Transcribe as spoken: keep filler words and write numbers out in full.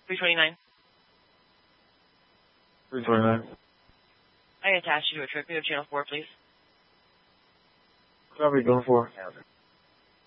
three twenty-nine. three twenty-nine. I attach you to a trip. You have channel four, please. Copy, going for.